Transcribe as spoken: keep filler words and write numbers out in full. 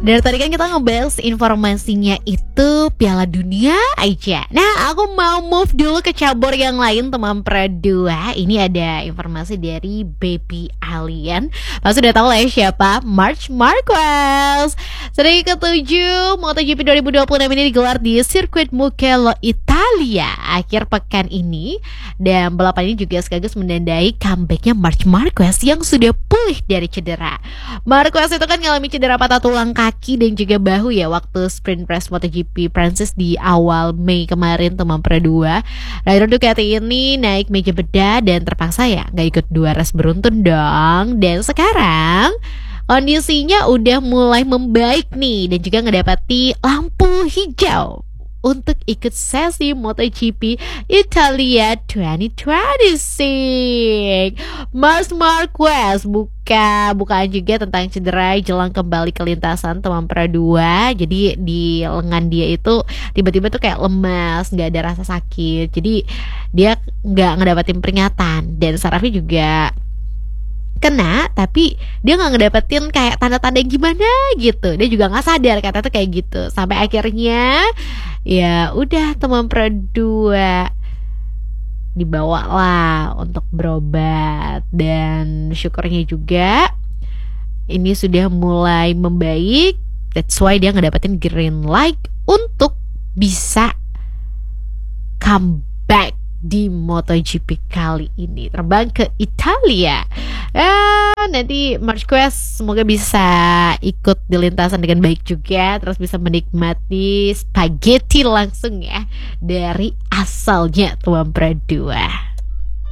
Dari tadi kan kita ngebahas informasinya itu Piala Dunia aja. Nah, aku mau move dulu ke cabur yang lain, teman Pro dua. Ini ada informasi dari Baby Alien. Pasti udah tahu lah ya siapa, Marc Marquez. Seri ketujuh MotoGP dua ribu dua puluh enam ini digelar di sirkuit Mugello, Italia akhir pekan ini. Dan balapan ini juga sekaligus menandai comebacknya Marc Marquez yang sudah pulih dari cedera. Marquez itu kan ngalami cedera patah tulang kaki dan juga bahu ya waktu sprint race MotoGP Prancis di awal Mei kemarin, teman Pro dua. Rider Ducati ini naik meja bedah dan terpaksa ya nggak ikut dua race beruntun dong. Dan sekarang kondisinya udah mulai membaik nih dan juga ngedapati lampu hijau untuk ikut sesi MotoGP Italia dua ribu dua puluh enam. Marc Marquez buka bukaan juga tentang cedera jelang kembali ke lintasan, teman Pro dua. Jadi di lengan dia itu tiba-tiba tuh kayak lemas, nggak ada rasa sakit. Jadi dia nggak ngedapatin peringatan. Dan Sarafi juga kena, tapi dia nggak ngedapetin kayak tanda-tanda gimana gitu. Dia juga nggak sadar kata tuh kayak gitu. Sampai akhirnya ya udah, teman Pro dua dibawa lah untuk berobat. Dan syukurnya juga ini sudah mulai membaik. That's why dia ngedapetin green light untuk bisa comeback di MotoGP kali ini, terbang ke Italia. Ah, nanti Marquez semoga bisa ikut di lintasan dengan baik juga, terus bisa menikmati spaghetti langsung ya dari asalnya, tuan Pro dua.